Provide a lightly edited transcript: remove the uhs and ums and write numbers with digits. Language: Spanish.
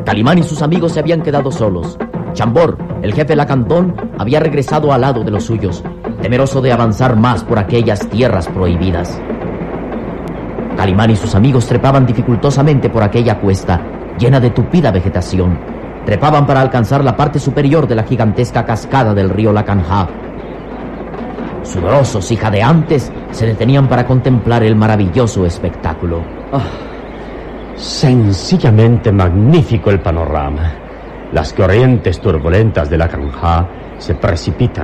Calimán y sus amigos se habían quedado solos. Chambord, el jefe Lacantón, había regresado al lado de los suyos, temeroso de avanzar más por aquellas tierras prohibidas. Calimán y sus amigos trepaban dificultosamente por aquella cuesta, llena de tupida vegetación. Trepaban para alcanzar la parte superior de la gigantesca cascada del río Lacanjá. Sudorosos y jadeantes, se detenían para contemplar el maravilloso espectáculo. Sencillamente magnífico el panorama. Las corrientes turbulentas de Lacanjá se precipitan